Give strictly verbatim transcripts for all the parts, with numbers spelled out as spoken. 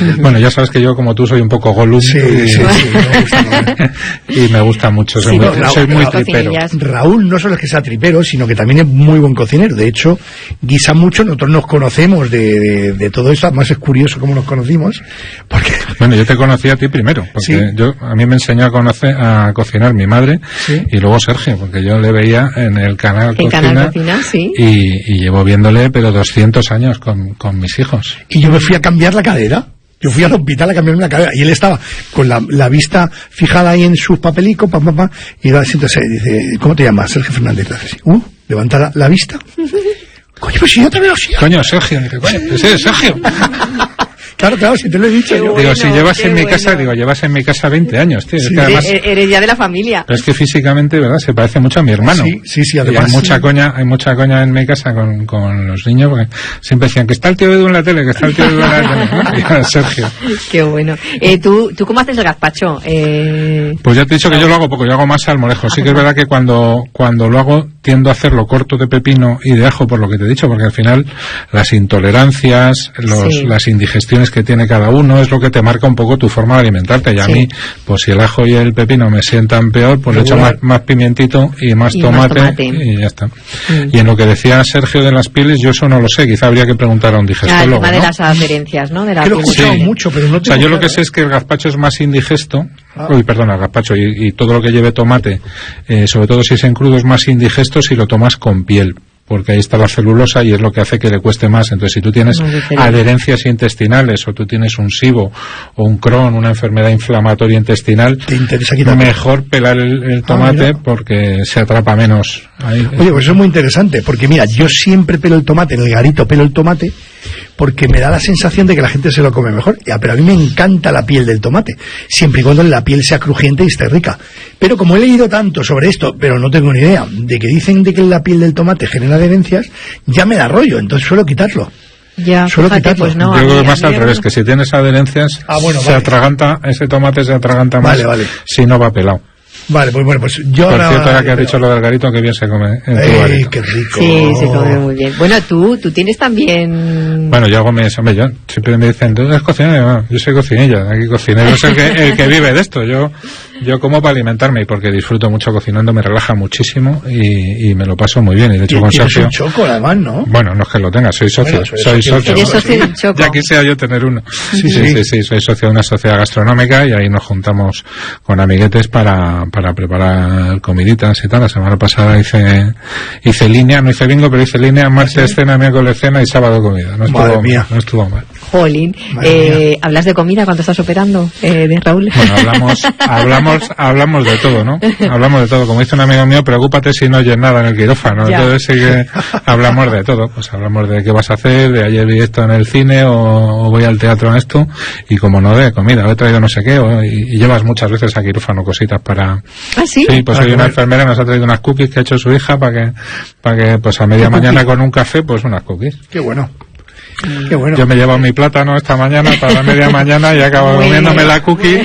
Bueno, ya sabes que yo, como tú, soy un poco Gollum. Sí, y, sí, sí, me gusta mucho. y me gusta mucho, soy Sí, muy, no, Raúl, soy muy Raúl, tripero. Raúl no solo es que sea tripero, sino que también es muy buen cocinero. De hecho, guisa mucho. Nosotros nos conocemos de, de, de todo eso. Además es curioso cómo nos conocimos, porque... Bueno, yo te conocí a ti primero, porque ¿Sí? yo a mí me enseñó a conocer a cocinar mi madre, ¿Sí? y luego Sergio, porque yo le veía en el canal El Cocina, canal Cocina, sí. y, y llevo viéndole pero doscientos años con, con mis hijos. Y yo me fui a cambiar la cadera. Yo fui al hospital a cambiarme la cadera y él estaba con la, la vista fijada ahí en sus papelicos, pa, pa, pa, y va así, entonces dice, ¿cómo te llamas? Sergio Fernández. Así, uh, levanta la, la vista. Coño, pues si yo te veo así. Coño, Sergio, dice, coño, ese es Sergio. Claro, claro, si te lo he dicho. Qué Yo. Digo, bueno, si llevas qué en mi bueno. casa, digo, llevas en mi casa veinte años, tío. Sí. Es que además, Eres, eres ya de la familia. pero es que físicamente, ¿verdad? Se parece mucho a mi hermano. Sí, sí, sí, Y además. hay mucha sí. coña, hay mucha coña en mi casa con, con los niños, porque siempre decían que está el tío Edu en la tele, que está el tío Edu en la tele, ¿no? Y ahora Sergio. Qué bueno. Eh, ¿tú, ¿Tú cómo haces el gazpacho? Eh... Pues ya te he dicho que yo lo hago poco, yo hago más salmorejo. Sí que es verdad que cuando, cuando lo hago tiendo a hacerlo corto de pepino y de ajo, por lo que te he dicho, porque al final las intolerancias, los, Sí. las indigestiones que tiene cada uno es lo que te marca un poco tu forma de alimentarte. Y a Sí. mí, pues si el ajo y el pepino me sientan peor, pues le echo más, más pimientito y más Y más tomate, tomate. y ya está. Mm. Y en lo que decía Sergio de las pieles, yo eso no lo sé, quizá habría que preguntar a un Ah, el digestólogo, tema de ¿no? las adherencias, ¿no? De la Que lo he piel. escuchado Sí. mucho, pero no O sea, tengo yo lo que claro. sé es que el gazpacho es más indigesto. Ah. Uy, perdona, el gazpacho y, y todo lo que lleve tomate, eh, sobre todo si es en crudo, es más indigesto si lo tomas con piel, porque ahí está la celulosa y es lo que hace que le cueste más. Entonces, si tú tienes Más diferente. adherencias intestinales o tú tienes un SIBO o un Crohn, una enfermedad inflamatoria intestinal, Te interesa quitar. mejor pelar el, el tomate mira. porque se atrapa menos. Ahí. Oye, pues eso es muy interesante, porque mira, yo siempre pelo el tomate, en el garito pelo el tomate, porque me da la sensación de que la gente se lo come mejor. Ya, pero a mí me encanta la piel del tomate, siempre y cuando la piel sea crujiente y esté rica. Pero como he leído tanto sobre esto, pero no tengo ni idea, de que dicen de que la piel del tomate genera adherencias, ya me da rollo, entonces suelo quitarlo. Ya, Suelo fíjate, quitarlo. pues no. Yo a creo mí- que más a al mí- revés, que si tienes adherencias, Ah, bueno, se vale. atraganta, ese tomate se atraganta más Vale, vale. si no va pelado. Vale, pues bueno, pues yo... Por ahora- cierto, ahora que has dicho lo del garito, que bien se come en tu ¡Ey, garito. qué rico! Sí, se come muy bien. Bueno, tú, tú tienes también... Bueno, yo hago mis... Hombre, yo siempre me dicen, ¿tú eres cocinero? No, yo soy cocinilla. Aquí cocinero es el que, el que vive de esto. Yo yo como para alimentarme y porque disfruto mucho cocinando, me relaja muchísimo y, y me lo paso muy bien. Y de hecho, Y con tienes Sergio... un choco, además, ¿no? Bueno, no es que lo tenga, soy socio. Bueno, soy soy socio. socio. Eres socio del Choco. Ya quisiera yo tener uno. Sí, Sí, sí, sí. sí, sí, soy socio de una sociedad gastronómica y ahí nos juntamos con amiguetes para, para preparar comiditas y tal. La semana pasada hice hice línea, no hice bingo, pero hice línea, martes cena, miércoles cena y sábado comida. No Madre estuvo, mía. no estuvo mal. Jolín. Madre Eh, ¿Hablas de comida cuando estás operando, eh, de Raúl? Bueno, hablamos, hablamos, hablamos de todo, ¿no? Hablamos de todo. Como dice un amigo mío, preocúpate si no oyes nada en el quirófano. Ya. Entonces sí que hablamos de todo. Pues hablamos de qué vas a hacer, de ayer vi esto en el cine o, o voy al teatro en esto. Y como no de comida, he traído no sé qué. O, y, y llevas muchas veces a quirófano cositas para... ¿Ah, sí? Sí, pues Para hay una comer. enfermera que nos ha traído unas cookies que ha hecho su hija para que, para que pues a media ¿Qué mañana cookie? con un café, pues unas cookies. Qué bueno. Qué bueno. Yo me he llevado mi plátano esta mañana para la media mañana y acabo Muy comiéndome bien. la cookie.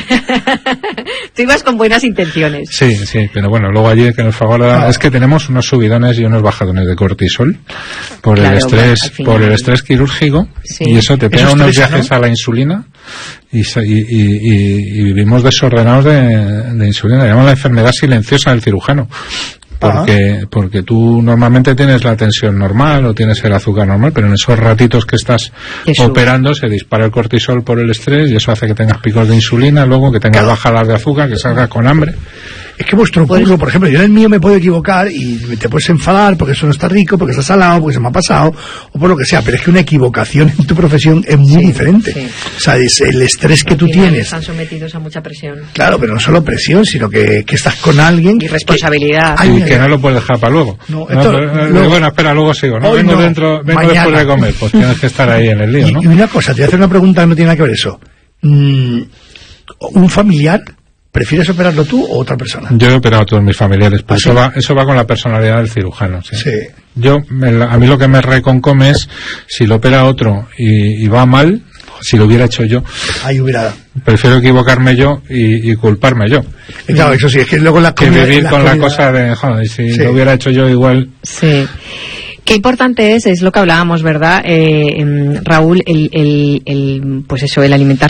Tú ibas con buenas intenciones. Sí, sí, pero bueno, luego allí que nos favora, es que tenemos unos subidones y unos bajadones de cortisol por Claro, el estrés, bueno, al final. por el estrés quirúrgico Sí. y eso te Eso pega unos estresa, viajes ¿no? a la insulina y, se- y, y- y- y vivimos desordenados de, de insulina, le llaman la enfermedad silenciosa del cirujano. Porque, porque tú normalmente tienes la tensión normal o tienes el azúcar normal, pero en esos ratitos que estás Te sube. operando se dispara el cortisol por el estrés y eso hace que tengas picos de insulina, luego que tengas Claro. bajadas de azúcar, que salgas con hambre. Es que vuestro Pues- curro, por ejemplo, yo en el mío me puedo equivocar y te puedes enfadar porque eso no está rico, porque está salado, porque se me ha pasado, o por lo que sea, pero es que una equivocación en tu profesión es muy Sí, diferente. sí. O sea, es el estrés que Al tú final tienes. Están sometidos a mucha presión. Claro, pero no solo presión, sino que, que estás con alguien. Y responsabilidad. Ay, y mira, que no lo puedes dejar para luego. No, No, esto- pero, eh, luego- bueno, espera, luego sigo. No Hoy vengo no, dentro, vengo mañana. después de comer. Pues tienes que estar ahí en el lío, Y, ¿no? y una cosa, te voy a hacer una pregunta que no tiene nada que ver eso. Mm, ¿Un familiar, prefieres operarlo tú o otra persona? Yo he operado a todos mis familiares, pero ¿Ah, eso sí? va, eso va con la personalidad del cirujano. Sí. Sí. Yo, me- a mí lo que me reconcome es si lo opera otro y, y va mal, si lo hubiera hecho yo, Ahí hubiera... prefiero equivocarme yo y, y culparme yo. Eh, Claro, eso sí, es que luego la Que comida- vivir con la comida- cosa de, joder, si Sí. lo hubiera hecho yo igual. Sí. Qué importante es, es lo que hablábamos, ¿verdad, eh, em, Raúl, el, el, el, pues eso, el alimentarse